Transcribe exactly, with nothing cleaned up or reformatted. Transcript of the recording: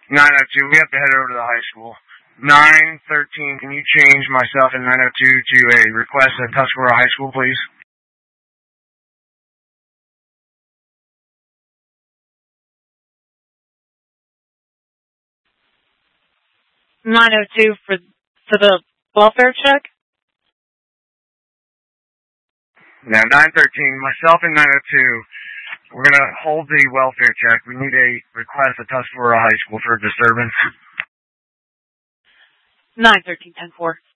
nine oh two, we have to head over to the high school. nine thirteen, can you change myself in nine oh two to a request at Tuscarora High School, please? nine oh two for for the welfare check? Now, nine thirteen, myself and nine oh two, we're going to hold the welfare check. We need a request at Tuscarora High School for a disturbance. nine thirteen ten four.